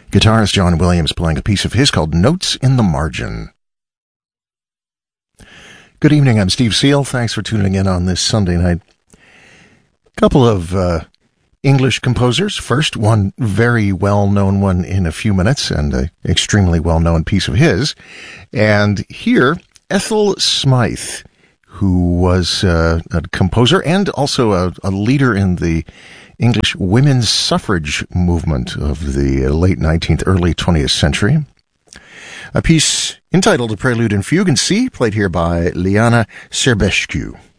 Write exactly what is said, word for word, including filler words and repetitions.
Guitarist John Williams playing a piece of his called Notes in the Margin. Good evening, I'm Steve Seal. Thanks for tuning in on this Sunday night. Couple of uh, English composers. First, one very well-known one in a few minutes, and an extremely well-known piece of his. And here, Ethel Smythe, who was uh, a composer and also a, a leader in the English women's suffrage movement of the late nineteenth, early twentieth century. A piece entitled A Prelude in Fugue in C, played here by Liana Serbescu.